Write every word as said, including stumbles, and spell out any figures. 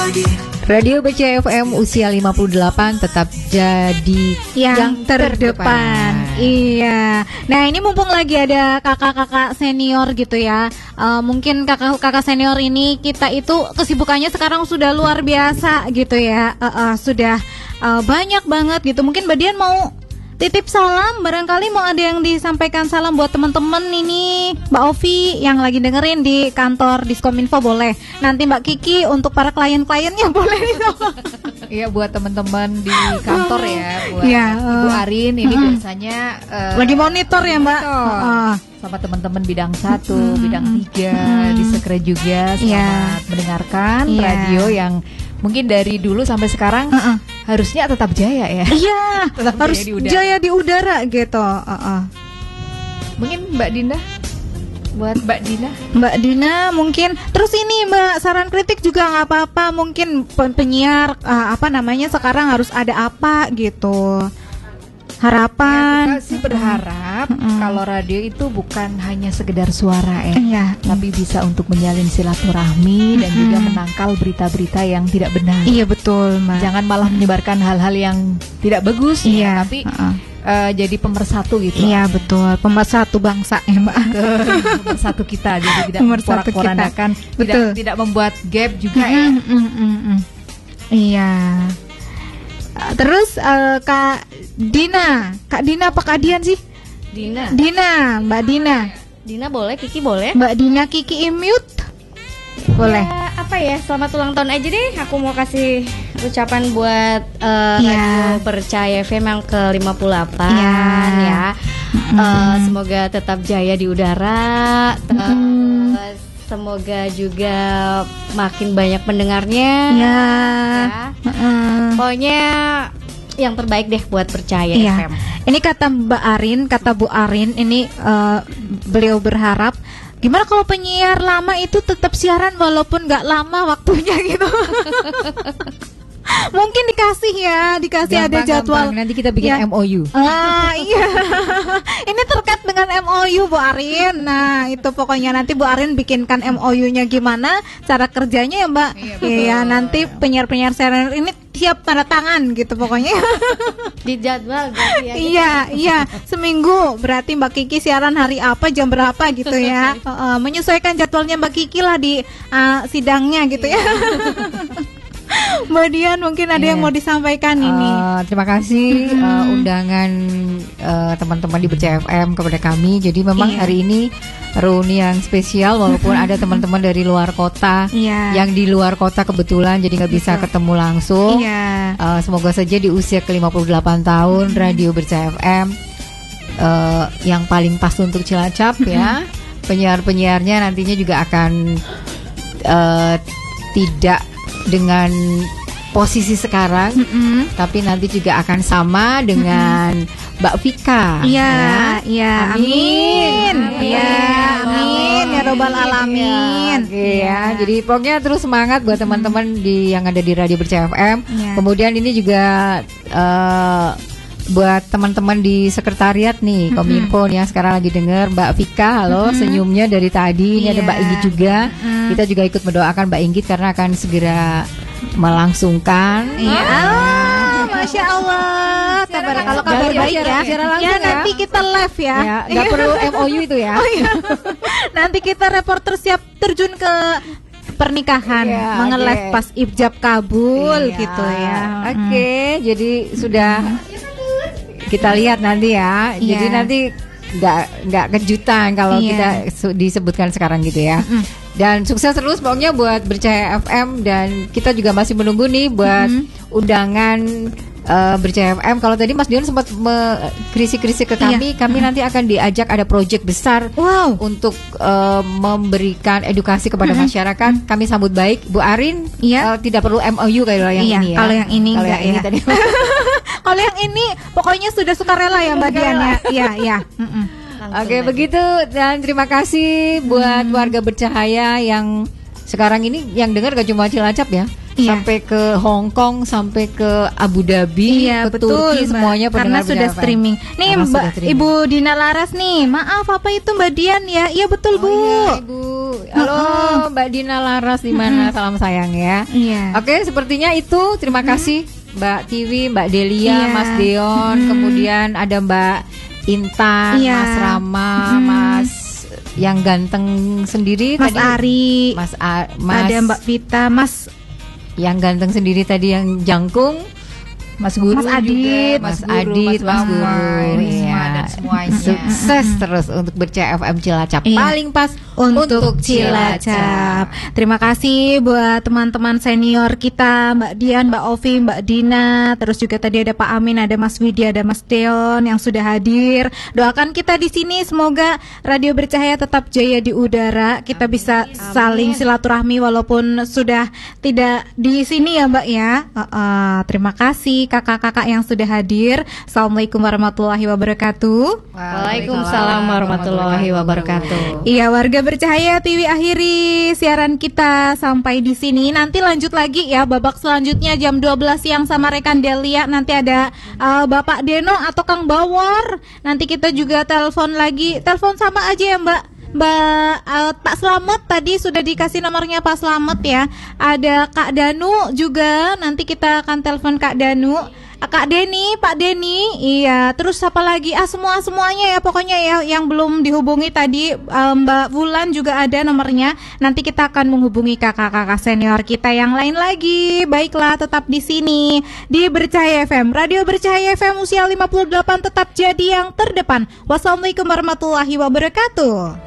Radio B C F M usia lima puluh delapan tetap jadi yang, yang terdepan. terdepan. Iya. Nah, ini mumpung lagi ada kakak-kakak senior gitu ya. Uh, mungkin kakak-kakak senior ini kita itu kesibukannya sekarang sudah luar biasa gitu ya. Uh, uh, sudah uh, banyak banget gitu. Mungkin Mbak Dian mau titip salam, barangkali mau ada yang disampaikan salam buat teman-teman ini, Mbak Ovi yang lagi dengerin di kantor Diskominfo boleh. Nanti Mbak Kiki untuk para klien-kliennya boleh. Iya, buat teman-teman di kantor ya, buat ya, uh, Ibu Arin ini uh, biasanya uh, lagi monitor ya Mbak. Monitor. Uh, sama teman-teman bidang satu, uh, bidang tiga, uh, di Sekre juga selamat yeah. mendengarkan yeah. radio yang mungkin dari dulu sampai sekarang uh-uh. harusnya tetap jaya ya. Iya, harus jaya di, jaya di udara gitu. Uh-uh. Mungkin Mbak Dina, buat Mbak Dina. Mbak Dina mungkin. Terus ini Mbak, saran kritik juga nggak apa-apa. Mungkin penyiar uh, apa namanya sekarang harus ada apa gitu. Harapan. Ya, kita sih berharap mm-hmm. kalau radio itu bukan hanya sekedar suara ya, iya. tapi bisa untuk menjalin silaturahmi mm-hmm. dan juga menangkal berita-berita yang tidak benar. Iya betul, Mbak. Jangan malah menyebarkan hal-hal yang tidak bagus iya. ya, tapi uh-uh. uh, jadi pemersatu gitu. Iya betul, pemersatu bangsa ya Mbak. Pemersatu kita, jadi tidak memporak-porandakan, tidak tidak membuat gap juga mm-hmm. ya. Mm-hmm. Iya. Terus uh, Kak Dina, Kak Dina apa Kak Dian sih? Dina. Dina, Mbak Dina. Dina boleh, Kiki boleh. Mbak Dina Kiki Imute. Boleh. Ya, apa ya? Selamat ulang tahun aja deh. Aku mau kasih ucapan buat uh, ya. Radio Percaya F M yang ke lima puluh delapan ya. ya. Mm-hmm. Uh, semoga tetap jaya di udara. Mm-hmm. Uh, Semoga juga makin banyak pendengarnya. Ya. ya. Uh-uh. Pokoknya yang terbaik deh buat Percaya iya. F M. Ini kata Mbak Arin, kata Bu Arin, ini uh, beliau berharap gimana kalau penyiar lama itu tetap siaran walaupun nggak lama waktunya gitu. Mungkin dikasih ya, dikasih gampang, ada jadwal. Gampang. Nanti kita bikin ya. M O U. Ah iya. Ini terkait dengan M O U Bu Arin. Nah itu pokoknya nanti Bu Arin bikinkan M O U-nya gimana, cara kerjanya ya Mbak. Iya ya, nanti penyiar-penyiar siaran ini siap tanda tangan gitu pokoknya. Di jadwal berarti ya. Iya iya, seminggu berarti Mbak Kiki siaran hari apa, jam berapa gitu ya. uh, uh, Menyesuaikan jadwalnya Mbak Kiki lah di uh, sidangnya gitu ya. Mbak Dian mungkin ada yeah. yang mau disampaikan uh, ini. Terima kasih mm-hmm. uh, undangan uh, teman-teman di Percaya F M kepada kami. Jadi memang yeah. hari ini reuni yang spesial walaupun mm-hmm. ada teman-teman dari luar kota yeah. yang di luar kota kebetulan jadi nggak bisa Betul. ketemu langsung. Yeah. Uh, semoga saja di usia ke lima puluh delapan tahun mm-hmm. Radio Percaya F M uh, yang paling pas untuk Cilacap mm-hmm. ya. Penyiar-penyiarnya nantinya juga akan uh, tidak dengan posisi sekarang, mm-hmm. tapi nanti juga akan sama dengan mm-hmm. Mbak Vika. Iya, iya. Amin. Iya, amin ya robbal alamin. Oke ya. Jadi pokoknya terus semangat buat teman-teman di yang ada di Radio Percaya F M. Yeah. Kemudian ini juga uh, buat teman-teman di sekretariat nih, mm-hmm. Kominfo yang sekarang lagi dengar, Mbak Vika, halo, mm-hmm. senyumnya dari tadi. Ini yeah. ada Mbak Inggit juga. Mm-hmm. Kita juga ikut mendoakan Mbak Inggit karena akan segera melangsungkan. Iya. Ah, Masya Allah. Kabar kalau kabar baik ya. Ya nanti kita live ya. Ya, nggak perlu M O U itu ya. Oh, iya. Nanti kita reporter siap terjun ke pernikahan, yeah, menge-live okay. pas ijab kabul yeah. gitu ya. Oke, okay, hmm. jadi sudah kita lihat nanti ya. Yeah. Jadi nanti nggak nggak kejutan kalau yeah. kita su- disebutkan sekarang gitu ya. Mm-hmm. Dan sukses terus pokoknya buat Percaya F M, dan kita juga masih menunggu nih buat mm-hmm. undangan uh, Percaya F M. Kalau tadi Mas Dion sempat kritik-kritik ke kami, yeah. kami mm-hmm. nanti akan diajak ada proyek besar wow. untuk uh, memberikan edukasi kepada mm-hmm. masyarakat. Mm-hmm. Kami sambut baik Bu Arin. Yeah. Uh, tidak perlu M O U kalau yang yeah, ini ya. Kalau yang ini kalau enggak yang ya. ini tadi. Kalau yang ini pokoknya sudah sukarela ya Mbak Dian ya. Iya, iya. Oke, begitu, dan terima kasih buat hmm. warga bercahaya yang sekarang ini yang dengar gak cuma Cilacap ya. Iya. Sampai ke Hong Kong, sampai ke Abu Dhabi, iya, ke betul, Turki, Mbak. Semuanya karena sudah streaming. Nih Mbak streaming. Ibu Dina Laras nih, maaf apa itu Mbak Dian ya? Iya betul oh, Bu. Iya, Ibu. Halo Mbak Dina Laras di mana? Salam sayang ya. Iya. Oke, sepertinya itu. Terima kasih Mbak Tiwi, Mbak Delia, Iya. Mas Deon, kemudian ada Mbak Intan, Iya. Mas Rama, Mas yang ganteng sendiri Mas tadi. Ari, Mas A, Mas ada Mbak Vita, Mas yang ganteng sendiri tadi yang jangkung. Mas Guru Mas Adit, juga, Mas, Mas Guru, Adit, Mas Mas Guru, Bama, Risma, iya. dan semuanya. Sukses terus untuk ber-C F M Cilacap. Iya. Paling pas untuk Cilacap. Terima kasih buat teman-teman senior kita, Mbak Dian, Mbak Ovi, Mbak Dina, terus juga tadi ada Pak Amin, ada Mas Widya, ada Mas Deon yang sudah hadir. Doakan kita di sini semoga Radio Bercahaya tetap jaya di udara. Kita bisa saling silaturahmi walaupun sudah tidak di sini ya, Mbak ya. Uh, uh, terima kasih kakak-kakak yang sudah hadir. Assalamualaikum warahmatullahi wabarakatuh. Waalaikumsalam warahmatullahi wabarakatuh. Iya, warga bercahaya, Tiwi akhiri siaran kita sampai di sini. Nanti lanjut lagi ya babak selanjutnya jam dua belas siang sama rekan Delia. Nanti ada uh, Bapak Deno atau Kang Bawor. Nanti kita juga telepon lagi. Telepon sama aja ya, Mbak. Mbak uh, Pak Slamet tadi sudah dikasih nomornya Pak Slamet ya. Ada Kak Danu juga. Nanti kita akan telepon Kak Danu. Kak Deni, Pak Deni, iya. Terus apa lagi? Ah semua semuanya ya, pokoknya ya yang belum dihubungi tadi uh, Mbak Wulan juga ada nomornya. Nanti kita akan menghubungi kakak-kakak senior kita yang lain lagi. Baiklah, tetap di sini di Bercahaya F M, Radio Bercahaya F M usia lima puluh delapan tetap jadi yang terdepan. Wassalamualaikum warahmatullahi wabarakatuh.